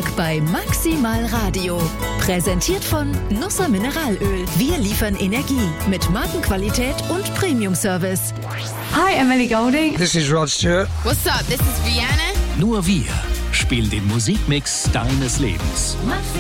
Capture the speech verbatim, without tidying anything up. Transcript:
Tag bei Maximal Radio. Präsentiert von Nusser Mineralöl. Wir liefern Energie mit Markenqualität und Premium-Service. Hi, Emily Golding. This is Rod Stewart. What's up? This is Rihanna. Nur wir spielen den Musikmix deines Lebens.